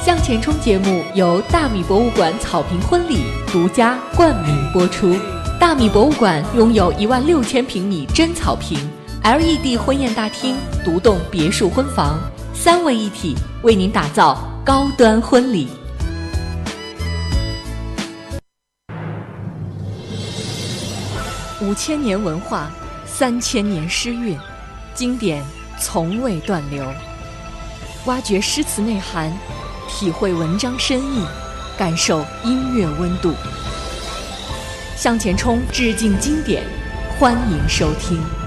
向前冲节目由大米博物馆草坪婚礼独家冠名播出。大米博物馆拥有16000平米真草坪 LED 婚宴大厅、独栋别墅婚房，3位一体，为您打造高端婚礼。5000年文化，3000年诗韵，经典从未断流。挖掘诗词内涵，体会文章深意，感受音乐温度。向前冲致敬经典，欢迎收听。